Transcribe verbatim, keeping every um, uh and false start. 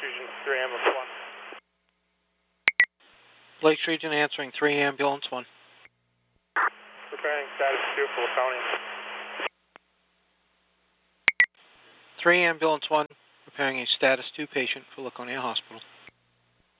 Region three ambulance one. Lakes Region answering three ambulance one. Preparing status two for Laconia. three ambulance one, preparing a status two patient for Laconia Hospital.